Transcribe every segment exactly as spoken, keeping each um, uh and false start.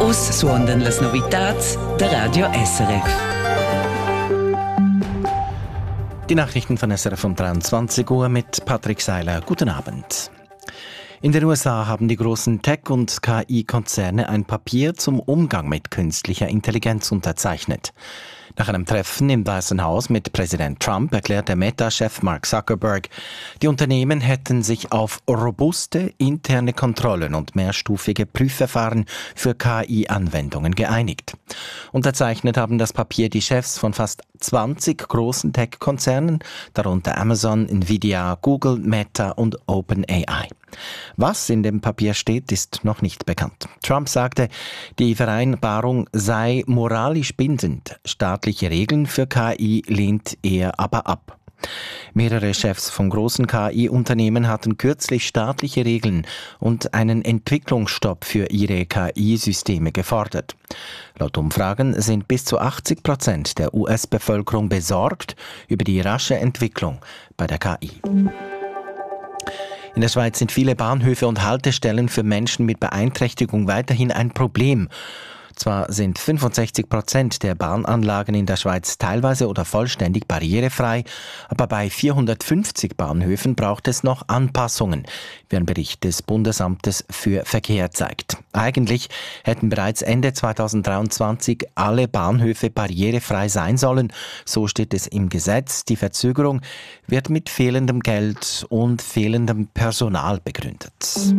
Us suondan las novitats der Radio S R F. Die Nachrichten von S R F um dreiundzwanzig Uhr mit Patrick Seiler. Guten Abend. In den U S A haben die großen Tech- und K I-Konzerne ein Papier zum Umgang mit künstlicher Intelligenz unterzeichnet. Nach einem Treffen im Weißen Haus mit Präsident Trump erklärte Meta-Chef Mark Zuckerberg, die Unternehmen hätten sich auf robuste interne Kontrollen und mehrstufige Prüfverfahren für K I-Anwendungen geeinigt. Unterzeichnet haben das Papier die Chefs von fast zwanzig großen Tech-Konzernen, darunter Amazon, Nvidia, Google, Meta und OpenAI. Was in dem Papier steht, ist noch nicht bekannt. Trump sagte, die Vereinbarung sei moralisch bindend. Staatliche Regeln für K I lehnt er aber ab. Mehrere Chefs von großen K I-Unternehmen hatten kürzlich staatliche Regeln und einen Entwicklungsstopp für ihre K I-Systeme gefordert. Laut Umfragen sind bis zu achtzig Prozent der U S-Bevölkerung besorgt über die rasche Entwicklung bei der K I. In der Schweiz sind viele Bahnhöfe und Haltestellen für Menschen mit Beeinträchtigung weiterhin ein Problem. Zwar sind fünfundsechzig Prozent der Bahnanlagen in der Schweiz teilweise oder vollständig barrierefrei, aber bei vierhundertfünfzig Bahnhöfen braucht es noch Anpassungen, wie ein Bericht des Bundesamtes für Verkehr zeigt. Eigentlich hätten bereits Ende zweitausenddreiundzwanzig alle Bahnhöfe barrierefrei sein sollen, so steht es im Gesetz. Die Verzögerung wird mit fehlendem Geld und fehlendem Personal begründet.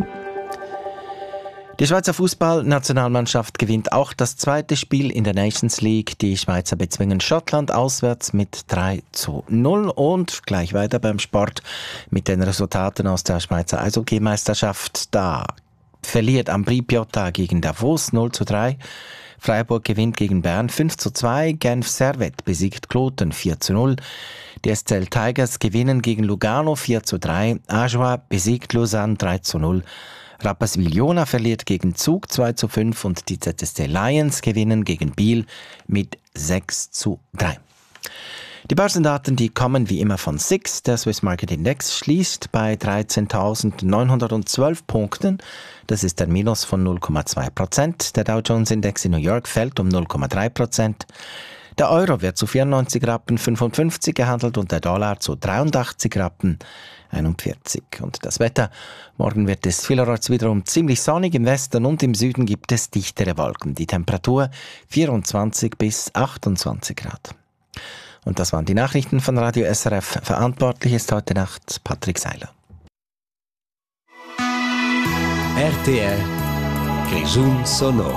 Die Schweizer Fußballnationalmannschaft gewinnt auch das zweite Spiel in der Nations League. Die Schweizer bezwingen Schottland auswärts mit drei zu null und gleich weiter beim Sport mit den Resultaten aus der Schweizer Eishockey-Meisterschaft. Da verliert Ambri Piotta gegen Davos null zu drei. Freiburg gewinnt gegen Bern fünf zu zwei. Genf Servette besiegt Kloten vier zu null. Die S C L Tigers gewinnen gegen Lugano vier zu drei. Ajoie besiegt Lausanne drei zu null. Rapperswil-Jona verliert gegen Zug zwei zu fünf und die Z S C Lions gewinnen gegen Biel mit sechs zu drei. Die Börsendaten, die kommen wie immer von S I X. Der Swiss Market Index schließt bei dreizehntausendneunhundertzwölf Punkten. Das ist ein Minus von null Komma zwei Prozent. Der Dow Jones Index in New York fällt um null Komma drei Prozent. Der Euro wird zu vierundneunzig Rappen fünfundfünfzig gehandelt und der Dollar zu dreiundachtzig Rappen einundvierzig. Und das Wetter: Morgen wird es vielerorts wiederum ziemlich sonnig. Im Westen und im Süden gibt es dichtere Wolken. Die Temperatur vierundzwanzig bis achtundzwanzig Grad. Und das waren die Nachrichten von Radio S R F. Verantwortlich ist heute Nacht Patrick Seiler. R T R Grisun Sonor.